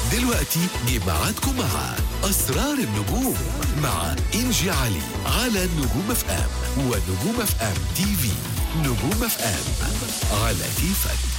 دلوقتي جه ميعادكم مع أسرار النجوم مع إنجي علي على نجوم اف ام ونجوم اف ام تي في. نجوم اف ام على كيفك.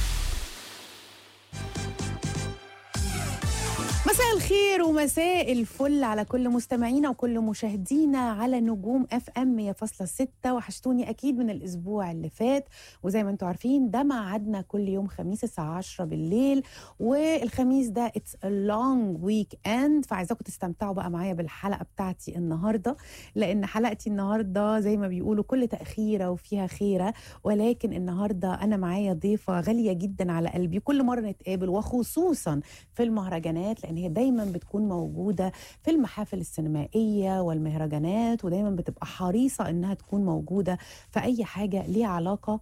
مساء الخير ومساء الفل على كل مستمعينا وكل مشاهدينا على نجوم اف ام 100.6. وحشتوني اكيد من الاسبوع اللي فات، وزي ما انتم عارفين ده ميعادنا كل يوم خميس الساعه 10 بالليل، والخميس ده اتس ا لونج ويك اند، فعايزاكم تستمتعوا بقى معايا بالحلقه بتاعتي النهارده، لان حلقتي النهارده زي ما بيقولوا كل تاخيره وفيها خيره. ولكن النهارده انا معايا ضيفه غاليه جدا على قلبي، كل مره نتقابل وخصوصا في المهرجانات، لان هي دايما بتكون موجوده في المحافل السينمائيه والمهرجانات، ودايما بتبقى حريصه انها تكون موجوده في اي حاجه ليها علاقه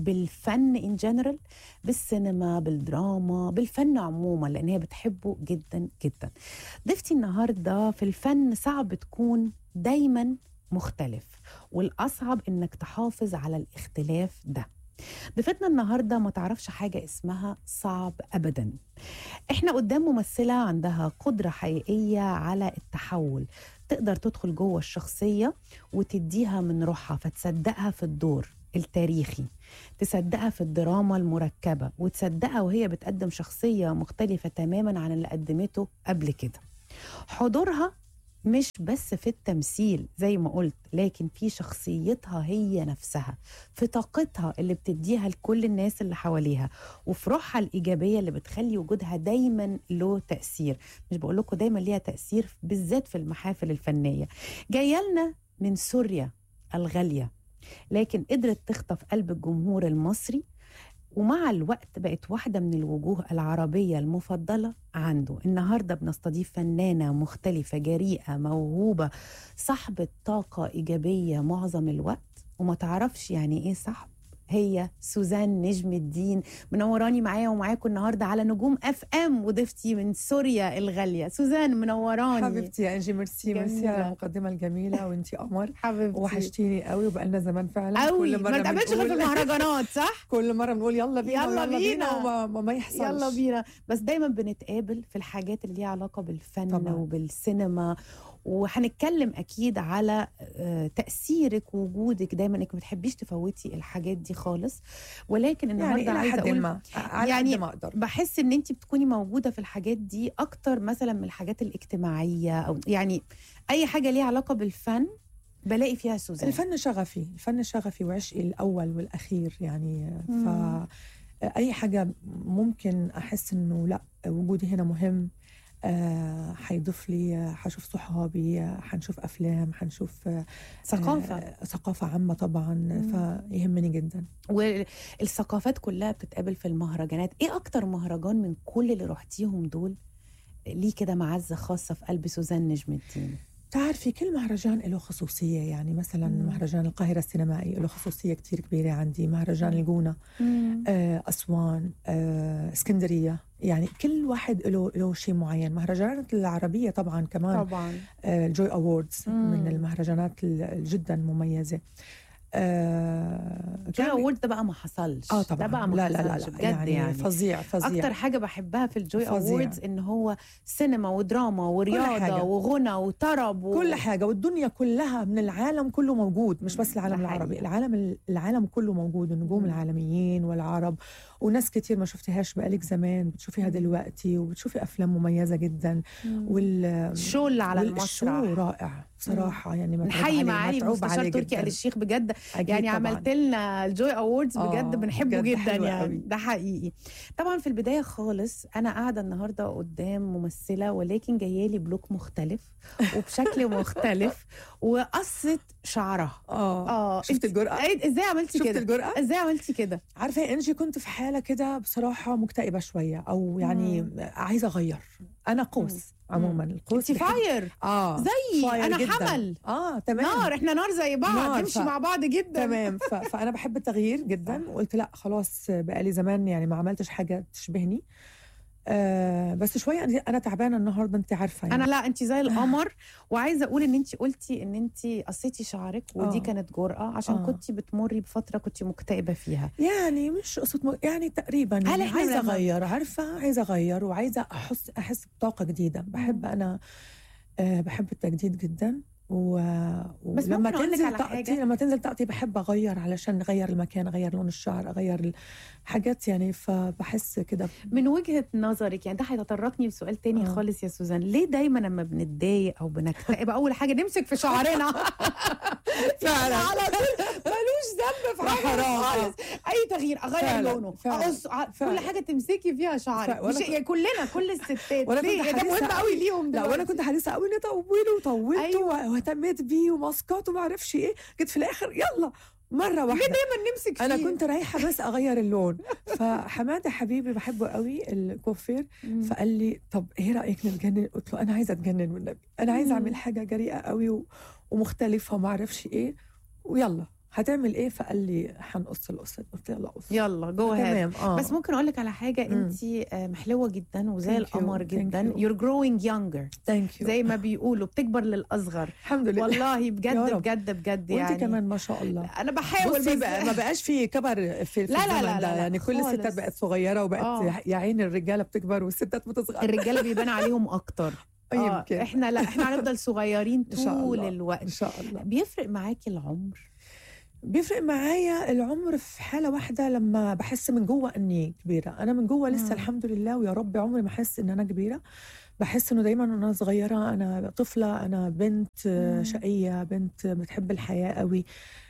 بالفن ان جنرال، بالسينما، بالدراما، بالفن عموما، لان هي بتحبه جدا جدا. ضيفتي النهارده في الفن صعب تكون دايما مختلف، والاصعب انك تحافظ على الاختلاف ده. ضيفتنا النهارده ما تعرفش حاجه اسمها صعب ابدا. احنا قدام ممثله عندها قدره حقيقيه على التحول، تقدر تدخل جوه الشخصيه وتديها من روحها، فتصدقها في الدور التاريخي، تصدقها في الدراما المركبه، وتصدقها وهي بتقدم شخصيه مختلفه تماما عن اللي قدمته قبل كده. حضورها مش بس في التمثيل زي ما قلت، لكن في شخصيتها هي نفسها، في طاقتها اللي بتديها لكل الناس اللي حواليها، وفي روحها الإيجابية اللي بتخلي وجودها دايما له تأثير. مش بقول لكم دايما ليها تأثير، بالذات في المحافل الفنية. جاية لنا من سوريا الغالية، لكن قدرت تخطف قلب الجمهور المصري، ومع الوقت بقت واحدة من الوجوه العربية المفضلة عنده. النهاردة بنستضيف فنانة مختلفة، جريئة، موهوبة، صاحبة طاقة إيجابية معظم الوقت، وما تعرفش يعني إيه صاحب. هي سوزان نجم الدين، منوراني معايا ومعاكم النهارده على نجوم اف ام، وضيفتي من سوريا الغاليه. سوزان منوراني حبيبتي يا انجي، ميرسي على المقدمه الجميله، وانتي قمر حبيبتي، وحشتيني قوي، وبقالنا زمان فعلا قوي ما نتقابلش غير في المهرجانات صح؟ كل مره بنقول يلا بينا يلا بينا وما يحصلش. يلا بينا، بس دايما بنتقابل في الحاجات اللي ليها علاقه بالفن طبعا، وبالسينما، وهنتكلم اكيد على تاثيرك ووجودك دايما، انك ما بتحبيش تفوتي الحاجات دي خالص. ولكن النهارده يعني عايزه اقول يعني ما اقدر، بحس ان انت بتكوني موجوده في الحاجات دي اكتر مثلا من الحاجات الاجتماعيه، او يعني اي حاجه ليها علاقه بالفن بلاقي فيها سوزان. الفن شغفي وعشقي الاول والاخير يعني. اي حاجه ممكن احس انه لا وجودي هنا مهم، حيضيف لي، حشوف صحابي، حنشوف أفلام، حنشوف ثقافة عامة طبعا، فيهمني جدا. والثقافات كلها بتتقابل في المهرجانات. ايه أكتر مهرجان من كل اللي رحتيهم دول ليه كده معزة خاصة في قلب سوزان نجم الدين؟ تعرفي كل مهرجان له خصوصية، يعني مثلا مهرجان القاهرة السينمائي له خصوصية كتير كبيرة عندي، مهرجان الجونة، أسوان، اسكندرية، يعني كل واحد له شيء معين. مهرجانات العربية طبعا كمان طبعا الجوي أووردز من المهرجانات جدا مميزة. جوي أووردز ده بقى ما حصلش. طبعا ده بقى ما حصلش بجد، يعني فظيع. اكتر حاجه بحبها في الجوي أووردز ان هو سينما ودراما ورياضه وغنى وطرب كل حاجه، والدنيا كلها من العالم كله موجود، مش بس العالم العربي، العالم كله موجود، النجوم العالميين والعرب، وناس كتير ما شفتهاش بقالك زمان بتشوفيها دلوقتي، وبتشوفي افلام مميزه جدا. والشو اللي على المسرح رائع بصراحه، يعني نحيي معالي المستشار تركي آل الشيخ بجد، يعني عملت لنا الجوي أووردز بجد بنحبه جدا يعني، ده حقيقي. طبعا في البدايه خالص انا قاعده النهارده قدام ممثله، ولكن جايه لي بلوك مختلف وبشكل مختلف وقصه شعرها. شفت الجرأة؟ ازاي عملتي كده؟ شفت الجرأة؟ ازاي عملتي كده؟ عارفه يا انجي، كنت في حاله كده بصراحه مكتئبه شويه، او يعني عايزه اغير. انا قوس عموما، القوس فاير زي انا جداً. حمل تمام، نار، احنا نار زي بعض، نمشي مع بعض جدا. تمام. فانا بحب التغيير جدا، وقلت لا خلاص، بقالي زمان يعني ما عملتش حاجه تشبهني. بس شويه انا تعبانه النهارده، انت عارفه يعني. انا لا، انت زي القمر. وعايزه اقول ان انت قلتي ان انت قصيتي شعرك، ودي كانت جرأة عشان كنتي بتمري بفتره كنت مكتئبه فيها. يعني مش قصه يعني تقريبا هل يعني إحنا عايزه لما- اغير، عارفه، عايزه اغير وعايزه احس بطاقه جديده. بحب انا بحب التجديد جدا. بس ولما ممكن أقول لك تنزل على طاقتي حاجة؟ لما تنزل طاقتي بحب اغير علشان اغير المكان، اغير لون الشعر، اغير حاجات يعني. فبحس كده. من وجهة نظرك يعني، ده هيتطرقني لسؤال تاني خالص يا سوزان. ليه دايما لما بنتضايق او بنكتئب اول حاجه نمسك في شعرنا؟ فعلا. على طول ملوش ذنب في حاجه حرام. خالص. اي تغيير اغير فعلا. لونه، فعلا. اقص كل حاجه تمسكي فيها شعرك. وأنا مش يعني كلنا، كل الستات. وانا ليه؟ كنت ده حريصة مهم قوي ليهم لا، وانا دلوقتي. كنت حريصه قوي اني اطوله وطولته أيوة. واهتميت بيه وماسكات وما اعرفش ايه. جيت في الاخر يلا مره واحده. دايما نمسك فيه. انا كنت رايحه بس اغير اللون. فحماده حبيبي بحبه قوي الكوفير، فقال لي طب ايه رايك نتجنن؟ قلت له انا عايزه اتجنن والنبي، انا عايزه اعمل حاجه جريئه قوي ومختلفه وما اعرفش ايه، ويلا هتعمل ايه؟ فقال لي هنقص القصه. قلت له يلا قص. يلا جو تمام. بس ممكن اقول لك على حاجه، انت محلوه جدا وزي Thank you. القمر Thank جدا. you. you're growing younger. ثانك يو. زي ما بيقولوا بتكبر للاصغر. الحمد لله. والله يا بجد رب. بجد بجد وانت يعني. كمان ما شاء الله. انا بحاول بصي بس بقى ما بقاش في كبر في لا، لا، الزمن لا، ده. لا، يعني كل خالص. الستات بقت صغيره وبقت يا عين الرجاله بتكبر والستات بتصغر. الرجاله بيبان عليهم اكتر. يمكن. احنا لا، احنا هنفضل صغيرين إن شاء طول الله. الوقت. ان شاء الله. بيفرق معاكي العمر؟ بيفرق معايا العمر في حاله واحده، لما بحس من جوه اني كبيره. انا من جوه لسه الحمد لله ويا رب عمري ما احس ان انا كبيره. بحس انه دايما وانا صغيره انا طفله، انا بنت شقيه، بنت بتحب الحياه قوي.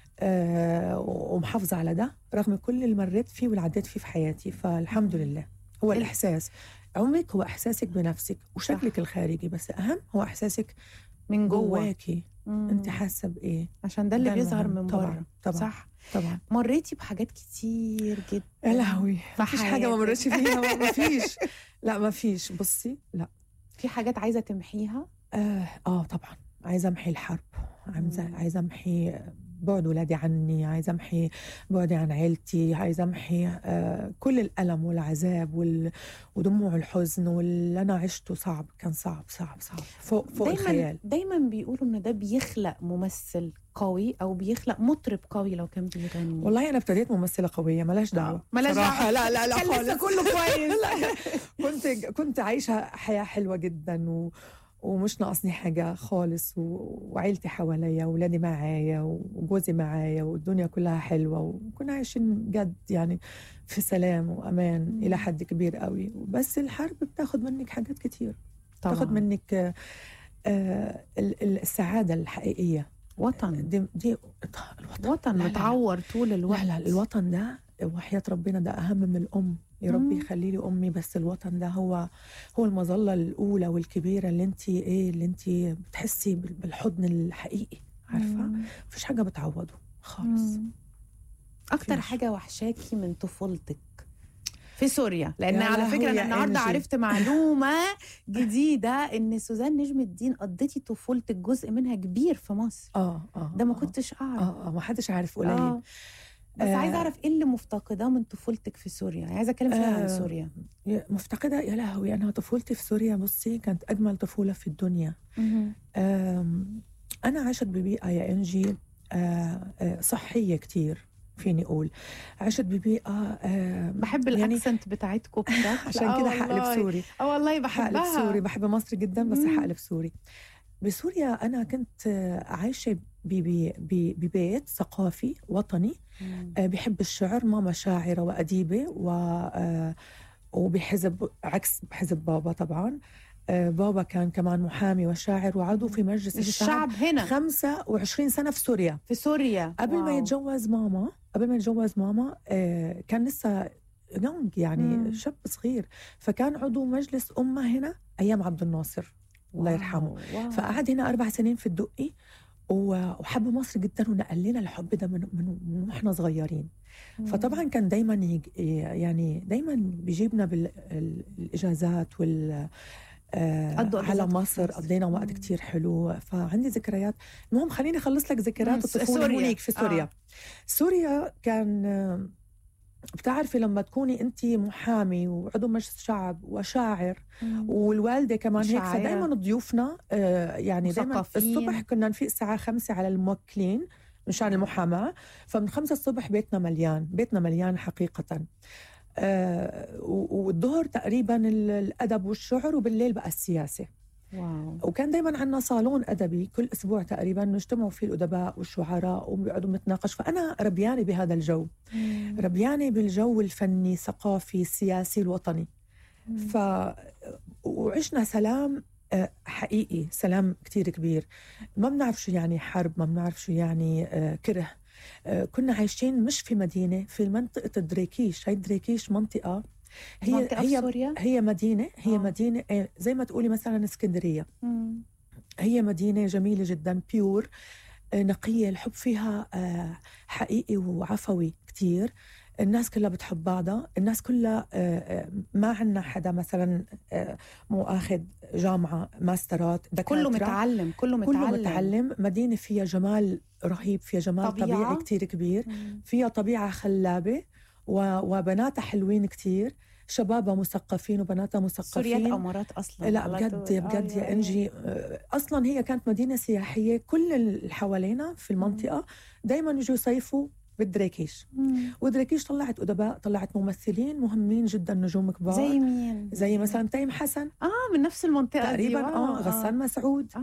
ومحافظه على ده رغم كل اللي مريت فيه واللي عديت فيه في حياتي. فالحمد لله. هو الاحساس، عمرك هو احساسك بنفسك وشكلك الخارجي، بس اهم هو احساسك من جواكي. انت حاسه بايه؟ عشان ده اللي ده بيظهر المهم. من طبعاً. بره. طبعا. صح. طبعا. مريتي بحاجات كتير جدا يا لهوي، ما فيش حاجه ما حياتك. مرتش فيها. ما فيش. لا ما فيش. بصي لا، في حاجات عايزه تمحيها؟ طبعا عايزه امحي الحرب، عايزه امحي بعد ولادي عني، عايزه امحي بعدي عن عيلتي، عايزه امحي كل الالم والعذاب ودموع الحزن واللي انا عشته. صعب، كان صعب صعب صعب فوق الخيال. دايما بيقولوا ان ده بيخلق ممثل قوي او بيخلق مطرب قوي لو كان بيغني. والله انا ابتديت ممثله قويه، ملاش دعوه. ملاش دعوه. لا لا لا كان خالص. لسه كله كويس. كنت عايشه حياه حلوه جدا ومش ناقصني حاجة خالص، وعيلتي حواليا وولادي معايا وجوزي معايا والدنيا كلها حلوة، وكنا عايشين جد يعني في سلام وأمان إلى حد كبير قوي. بس الحرب بتاخد منك حاجات كتير. طبعاً. بتاخد منك السعادة الحقيقية. وطن. دي وطن متعور طول الوقت. لا الوطن ده وحياة ربنا ده أهم من الأم. يا رب يخلي لي أمي. بس الوطن ده هو المظلة الأولى والكبيرة اللي انت بتحسي بالحضن الحقيقي. عارفة مفيش حاجة بتعوضه خالص. أكتر حاجة وحشاكي من طفولتك في سوريا؟ لأن يا على فكرة أنا النهاردة إنجي. عرفت معلومة جديدة إن سوزان نجم الدين قضيتي طفولتك جزء منها كبير في مصر. ده ما كنتش أعرف. ما حدش عارف قليل. بس عايزة أعرف إيه اللي مفتقداه من طفولتك في سوريا. عايزة أتكلم شوية عن سوريا. مفتقدة يا لهوي. أنا طفولتي في سوريا بصي كانت أجمل طفولة في الدنيا. أنا عشت ببيئة يا إنجي صحية كتير، فيني أقول. عشت ببيئة بحب الأكسنت بتاعتكم عشان كده حقلب سوري. والله بحبها. حقلب سوري. بحب مصر جدا بس حقلب سوري. بسوريا أنا كنت عايشة ببيت ثقافي وطني. بحب الشعر. ماما شاعرة وأديبة وبحزب عكس حزب بابا طبعا. بابا كان كمان محامي وشاعر وعضو في مجلس الشعب هنا 25 سنة في سوريا. قبل ما يتجوز ماما كان لسه يونغ يعني شاب صغير. فكان عضو مجلس أمة هنا أيام عبد الناصر الله يرحمه. فقعد هنا 4 سنين في الدقي وحب مصر جدا ونقل لنا الحب ده من واحنا صغيرين. فطبعا كان دايما يعني دايما بيجيبنا بالاجازات على مصر. قضينا وقت كتير حلو. فعندي ذكريات. المهم خليني اخلص لك ذكريات الطفوله هناك في سوريا. سوريا كان بتعرفي لما تكوني أنت محامي وعضو مجلس شعب وشاعر والوالدة كمان هيك، شاعرة. فدايما ضيوفنا يعني دايما مثقفين. الصبح كنا نفيق الساعة 5 على الموكلين مشان المحاماة، فمن 5 الصبح بيتنا مليان حقيقة. والظهر تقريبا الأدب والشعر، وبالليل بقى السياسة. واو. وكان دايما عندنا صالون أدبي كل أسبوع تقريبا نجتمعوا فيه الأدباء والشعراء وبيقعدوا نتناقش. فأنا ربياني بهذا الجو، ربياني بالجو الفني ثقافي سياسي الوطني. وعشنا سلام حقيقي، سلام كتير كبير. ما بنعرف شو يعني حرب، ما بنعرف شو يعني كره. كنا عايشين مش في مدينة، في منطقة دريكيش. هاي دريكيش منطقة هي مدينة مدينة زي ما تقولي مثلا اسكندرية. هي مدينة جميلة جدا، بيور، نقية، الحب فيها حقيقي وعفوي كتير. الناس كلها بتحب بعضها، الناس كلها ما عنا حدا مثلا مو أخذ جامعة ماسترات، كله متعلم. مدينة فيها جمال رهيب، فيها جمال طبيعي كتير كبير. فيها طبيعة خلابة وبناتها حلوين كتير، شبابها مثقفين وبناتها مثقفين. سوريات أمارات أصلا. لا بجد يا إنجي، أصلا هي كانت مدينة سياحية. كل اللي حوالينا في المنطقة دايما يجوا يصيفوا بالدريكيش. ودريكيش طلعت أدباء، طلعت ممثلين مهمين جدا، نجوم كبار. زي مين؟ زي مثلا تيم حسن، من نفس المنطقة تقريبا. غسان مسعود.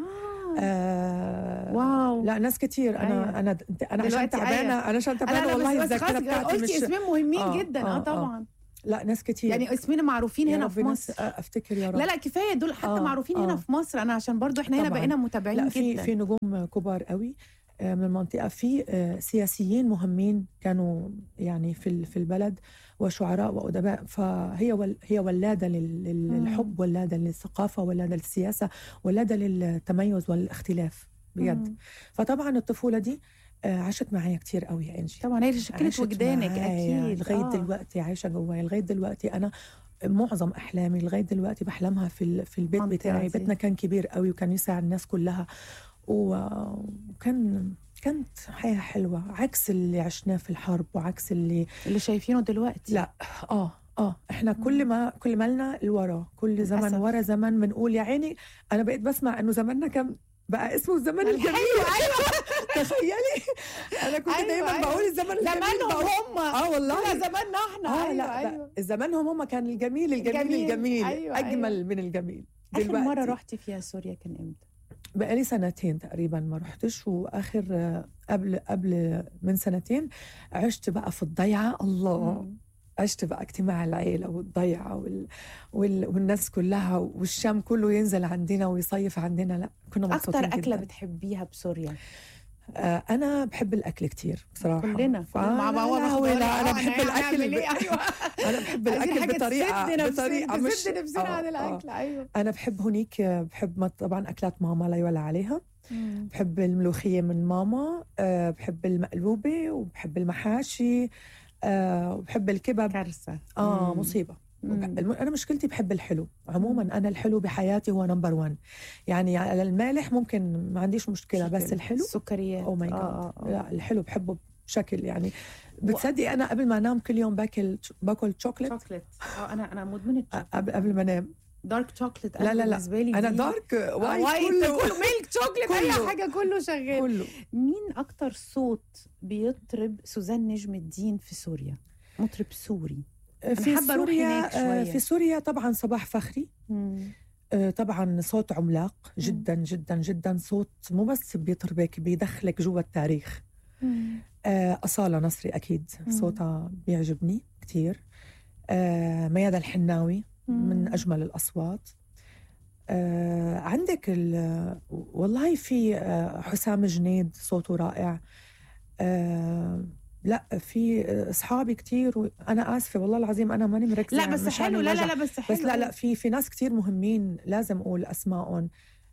واو. لا ناس كتير. انا عشان تعبانه والله الذاكره بتاعتي مش اسمين مهمين جدا. طبعا. لا ناس كتير، يعني اسمين معروفين هنا في مصر. افتكر يا رب. لا كفايه دول حتى معروفين هنا في مصر. انا عشان برضو احنا هنا بقينا متابعين لا جدا. في نجوم كبار قوي من المنطقه، في سياسيين مهمين كانوا يعني في البلد، وشعراء وأدباء. هي ولاده للحب، ولاده للثقافه، ولاده للسياسه، ولاده للتميز والاختلاف بجد. فطبعا الطفوله دي عاشت معايا كتير قوي يا إنجي. طبعا هي شكلت وجدانك اكيد لغايه دلوقتي عايشه جوايا. لغايه دلوقتي انا معظم احلامي لغايه دلوقتي بحلمها في البيت بتاعي. بيتنا كان كبير قوي وكان يسع الناس كلها، كانت حياه حلوه، عكس اللي عشناه في الحرب وعكس اللي شايفينه دلوقتي. لا احنا كل ما لنا الورا، كل زمن ورا زمن بنقول يا عيني. انا بقيت بسمع انه زمننا كان بقى اسمه الزمن الجميل. ايوه تخيلي، انا كنت دايما بقول الزمن الجميل. زمانهم هم والله زماننا احنا. ايوه زمانهم هم كان الجميل. اجمل من الجميل. اخر مره رحتي فيها سوريا كان امتى؟ بقالي 2 تقريبا ما رحتش، واخر قبل من 2 عشت بقى في الضيعه. الله. عشت بقى اجتماع العيلة والضيعة والناس كلها، والشام كله ينزل عندنا ويصيف عندنا. لا كنا مبسوطين أكتر أكلة جداً. بتحبيها بسوريا؟ أنا بحب الأكل كتير بصراحة. كلنا مع بعض. أنا بحب الأكل. أنا بحب الأكل بطريقة مش نفسنا عن الأكل. أيوة. أنا بحب هنيك، بحب طبعا أكلات ماما لا يعلى عليها. بحب الملوخية من ماما، بحب المقلوبة، وبحب المحاشي، وبحب الكباب. كارثة. مصيبة. أنا مشكلتي بحب الحلو عموما. أنا الحلو بحياتي هو نمبر 1. يعني على المالح ممكن ما عنديش مشكلة، بس الحلو السكريات. أو ماي جاد. لا الحلو بحبه بشكل يعني بتصدقي أنا قبل ما أنام كل يوم باكل شوكليت. أنا مدمنة قبل ما أنام دارك شوكليت. لا بالنسبة لي أنا دارك وايت كله ميلك شوكليت. أي حاجة كله شغال. كله. مين أكتر صوت بيطرب سوزان نجم الدين في سوريا؟ مطرب سوري في سوريا طبعا صباح فخري. طبعا صوت عملاق جدا جدا جدا. صوت مو بس بيطربك، بيدخلك جوا التاريخ. أصالة نصري أكيد صوتها بيعجبني كتير. ميادة الحناوي من أجمل الأصوات. عندك والله في حسام جنيد صوته رائع. لا في اصحابي كتير انا اسفه والله العظيم انا ماني مركزه. لا بس حلو. لا بس حلو. بس لا في ناس كتير مهمين لازم اقول اسمائهم.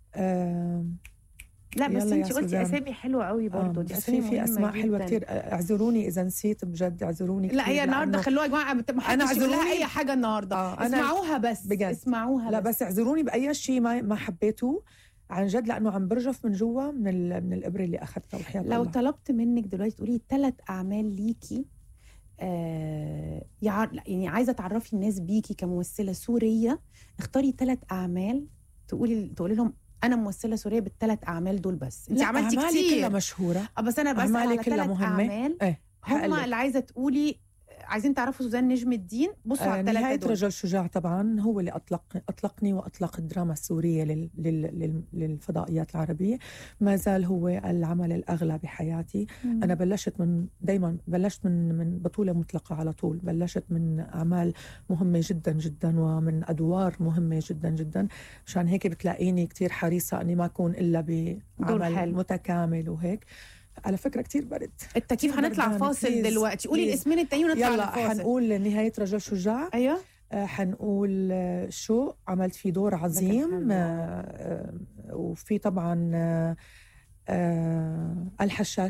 لا بس انت قلتي اسامي حلوه قوي برضو. دي في اسماء حلوه كتير. اعذروني اذا نسيت بجد، اعذروني كتير. لا هي النهارده خلوها يا جماعه، ما حدش يقول لها اي حاجه النهارده. اسمعوها بس بجد. اسمعوها لا بس اعذروني باي شيء ما حبيته عن جد، لانه عم برجف من جوا من الابره اللي اخذتها وحياة لو الله. طلبت منك دلوقتي تقولي 3 اعمال ليكي يعني عايزه تعرفي الناس بيكي كممثله سوريه، اختاري 3 اعمال تقولي لهم انا ممثله سوريه بالثلاث اعمال دول بس. انت عملتي أعمالي كتير كلها مشهوره، بس انا بسال أعمالي على كلها 3 مهمة. اعمال إيه هم اللي عايزه تقولي. عايزين تعرفوا سوزان نجم الدين، بصوا على الثلاثه نهاية دول. رجل شجاع طبعا هو اللي أطلقني وأطلق الدراما السورية للفضائيات العربية. ما زال هو العمل الأغلى بحياتي. أنا بلشت من بطولة مطلقة على طول، بلشت من أعمال مهمة جدا جدا ومن أدوار مهمة جدا جدا، عشان هيك بتلاقيني كتير حريصة أني ما أكون إلا بعمل متكامل وهيك. على فكرة كتير برد التكييف. هنطلع فاصل دلوقتي. قولي الاسمين التانيين ونطلع يلا الفاصل. حنقول نهاية رجل شجاع. ايوه. حنقول شو عملت فيه دور عظيم. وفي طبعا الحشاش.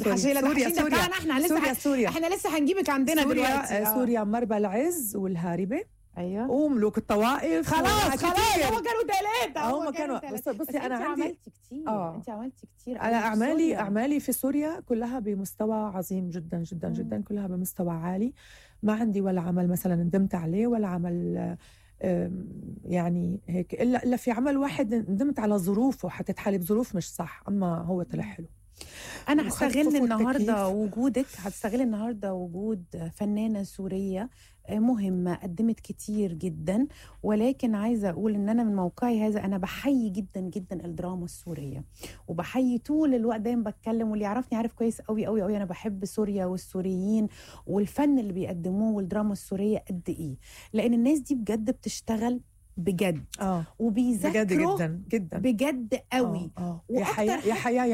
سوريا احنا لسه هنجيبك عندنا دلوقتي. سوريا مربى العز والهاربة. ايوه. وملوك الطوائف. خلاص هم كانوا 3. بصي انا عندي عملتي كتير. انت عملتي كتير. انا اعمالي في سوريا كلها بمستوى عظيم جدا جدا جدا، كلها بمستوى عالي. ما عندي ولا عمل مثلا ندمت عليه، ولا عمل يعني هيك الا في عمل واحد ندمت على ظروفه، حطيت حالي بظروف مش صح، اما هو طلع حلو. انا هستغل النهارده وجود فنانه سوريه مهمة، قدمت كتير جدا، ولكن عايزة أقول إن أنا من موقعي هذا أنا بحيي جدا جدا الدراما السورية، وبحيي طول الوقت دايما بتكلم، واللي يعرفني عارف كويس قوي قوي قوي أنا بحب سوريا والسوريين والفن اللي بيقدموه والدراما السورية قد إيه، لأن الناس دي بجد بتشتغل بجد وبيذاكروا بجد جدا جدا بجد قوي. يا حياة